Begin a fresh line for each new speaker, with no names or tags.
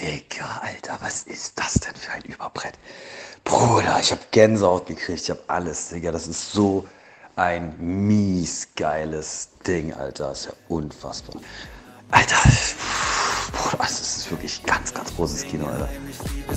Digga, Alter, was ist das denn für ein Überbrett? Bruder, ich hab Gänsehaut gekriegt, ich hab alles, Digga. Das ist so ein mies geiles Ding, Alter. Das ist ja unfassbar. Alter, Bruder, das ist wirklich ganz, ganz großes Kino, Alter.